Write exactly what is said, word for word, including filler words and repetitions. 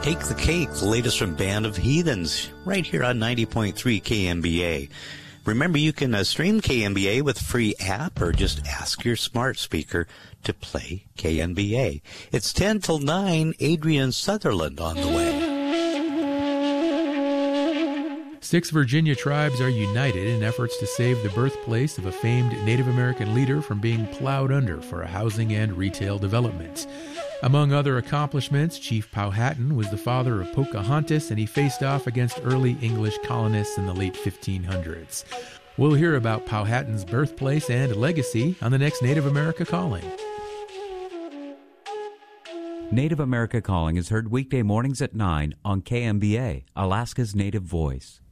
Take the Cake, the latest from Band of Heathens, right here on ninety point three K M B A. Remember, you can uh, stream K M B A with a free app or just ask your smart speaker to play K M B A. It's ten till nine, Adrian Sutherland on the way. Six Virginia tribes are united in efforts to save the birthplace of a famed Native American leader from being plowed under for a housing and retail development. Among other accomplishments, Chief Powhatan was the father of Pocahontas, and he faced off against early English colonists in the late fifteen hundreds. We'll hear about Powhatan's birthplace and legacy on the next Native America Calling. Native America Calling is heard weekday mornings at nine on K M B A, Alaska's Native Voice.